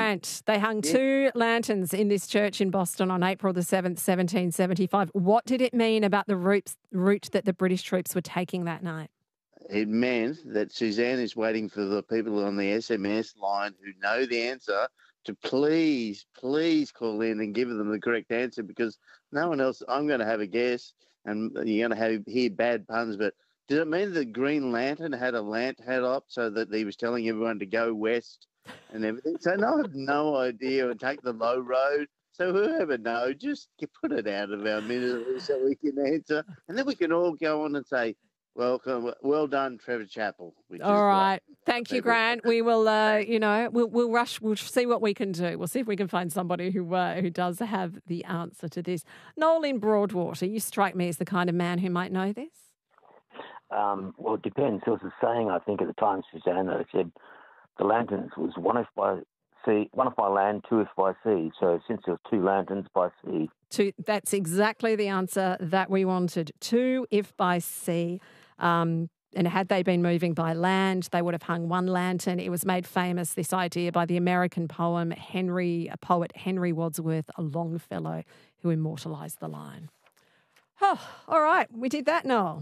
Grant, they hung two lanterns in this church in Boston on April the 7th, 1775. What did it mean about the route that the British troops were taking that night? It meant that Suzanne is waiting for the people on the SMS line who know the answer to please call in and give them the correct answer, because no one else, I'm going to have a guess and you're going to hear bad puns, but did it mean the Green Lantern had a lamp hat up so that he was telling everyone to go west and everything? So no, I have no idea, and take the low road. So whoever knows, just put it out of our misery so we can answer. And then we can all go on and say, welcome, well done, Trevor Chappell. All right. Thank you, Grant. We will, we'll rush. We'll see what we can do. We'll see if we can find somebody who does have the answer to this. Noel in Broadwater, you strike me as the kind of man who might know this. Well, it depends. There was a saying, I think, at the time, Suzanne, that said the lanterns was one if by land, two if by sea. So since there was two lanterns by sea. That's exactly the answer that we wanted. Two if by sea. And had they been moving by land, they would have hung one lantern. It was made famous, this idea, by the American poet Henry Wadsworth Longfellow, who immortalised the line. Oh, all right. We did that, Noel.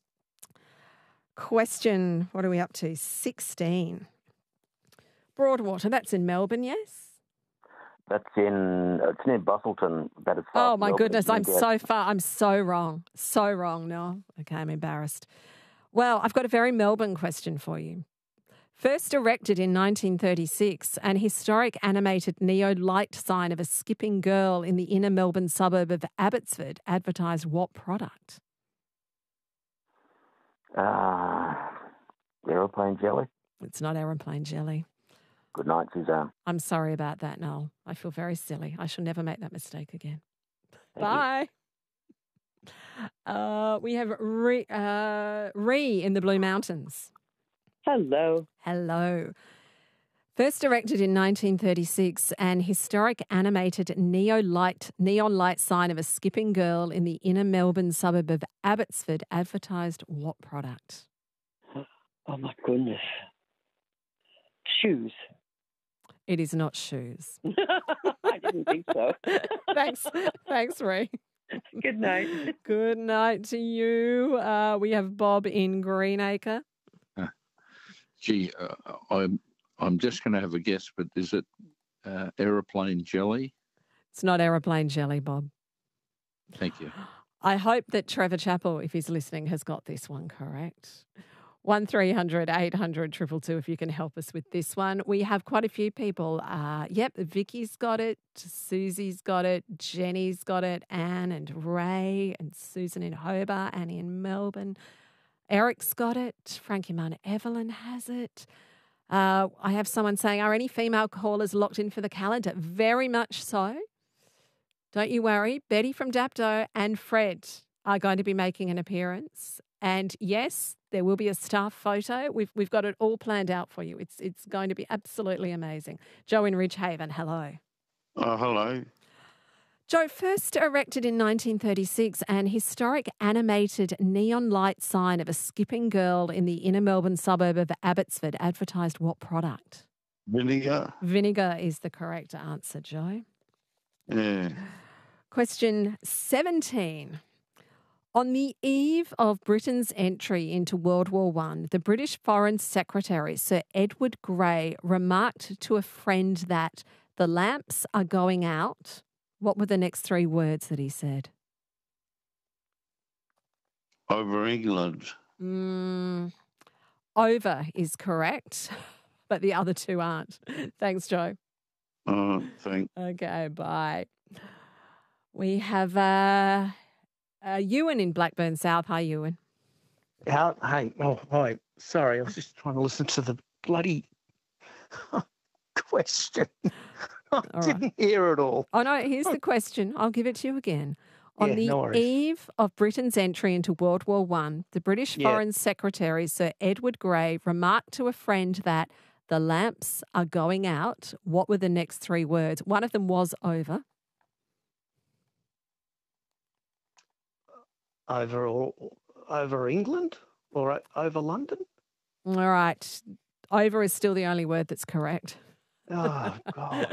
Question, what are we up to? 16. Broadwater, that's in Melbourne, yes? It's near Bustleton. Oh, my goodness, I'm so far. I'm so wrong. So wrong, Noel. Okay, I'm embarrassed. Well, I've got a very Melbourne question for you. First erected in 1936, an historic animated neon-light sign of a skipping girl in the inner Melbourne suburb of Abbotsford advertised what product? Aeroplane jelly? It's not aeroplane jelly. Good night, Suzanne. I'm sorry about that, Noel. I feel very silly. I shall never make that mistake again. Thank Bye. We have Ree in the Blue Mountains. Hello. Hello. First erected in 1936, an historic animated neon light sign of a skipping girl in the inner Melbourne suburb of Abbotsford advertised what product? Oh, my goodness. Shoes. It is not shoes. I didn't think so. Thanks, Ree. Good night. Good night to you. We have Bob in Greenacre. I'm just going to have a guess, but is it aeroplane jelly? It's not aeroplane jelly, Bob. Thank you. I hope that Trevor Chappell, if he's listening, has got this one correct. 1300 800 222 if you can help us with this one. We have quite a few people. Vicky's got it, Susie's got it, Jenny's got it, Anne and Ray and Susan in Hobart, Annie in Melbourne. Eric's got it, Frankie Mount Evelyn has it. I have someone saying, are any female callers locked in for the calendar? Very much so. Don't you worry. Betty from Dapto and Fred are going to be making an appearance. And yes, there will be a staff photo. We've got it all planned out for you. It's going to be absolutely amazing. Joe in Ridgehaven, hello. Hello. Joe, first erected in 1936, an historic animated neon light sign of a skipping girl in the inner Melbourne suburb of Abbotsford advertised what product? Vinegar. Vinegar is the correct answer, Joe. Yeah. Question 17. On the eve of Britain's entry into World War I, the British Foreign Secretary, Sir Edward Grey, remarked to a friend that the lamps are going out. What were the next three words that he said? Over England. Over is correct, but the other two aren't. Thanks, Joe. Thanks. Okay, bye. We have Ewan in Blackburn South. Hi, Ewan. Hey. Oh, hi. Sorry, I was just trying to listen to the bloody question. I didn't hear it all. Oh, no, here's the question. I'll give it to you again. On the no worries. eve of Britain's entry into World War I, the British Foreign Secretary, Sir Edward Grey, remarked to a friend that the lamps are going out. What were the next three words? One of them was over. Over England or over London? All right. Over is still the only word that's correct. Oh, God.